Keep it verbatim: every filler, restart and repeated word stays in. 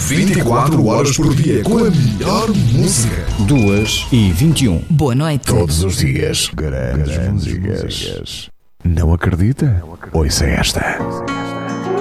vinte e quatro horas por dia com a melhor música. duas e vinte e um. Boa noite. Todos os dias, grandes músicas. Não acredita? Ouça esta.